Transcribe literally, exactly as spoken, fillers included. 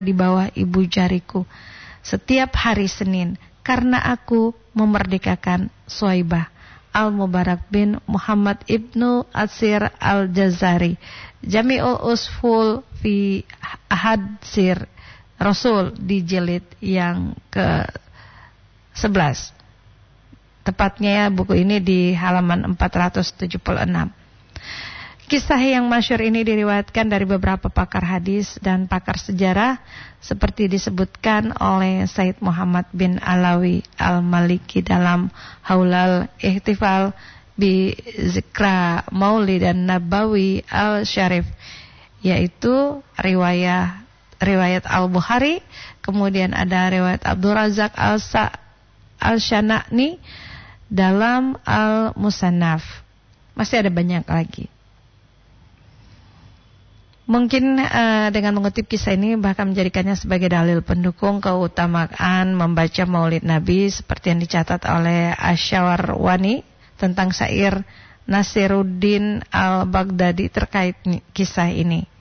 di bawah ibu jariku setiap hari Senin karena aku memerdekakan Suwaibah. Al-Mubarak bin Muhammad ibnu Asir al-Jazari, Jami'ul Usful fi Ahadzir Rasul di jilid yang ke sebelas. Tepatnya buku ini di halaman empat ratus tujuh puluh enam. Kisah yang masyhur ini diriwayatkan dari beberapa pakar hadis dan pakar sejarah seperti disebutkan oleh Said Muhammad bin Alawi Al-Maliki dalam Haulal Ihtifal bi Zikra Maulid dan Nabawi Al-Syarif, yaitu riwayat riwayat Al-Bukhari, kemudian ada riwayat Abdul Razak Al-Syana'ni dalam Al-Musannaf. Masih ada banyak lagi. Mungkin uh, dengan mengutip kisah ini bahkan menjadikannya sebagai dalil pendukung keutamaan membaca Maulid Nabi seperti yang dicatat oleh Asy-Syawarwani tentang syair Nasiruddin Al-Baghdadi terkait kisah ini.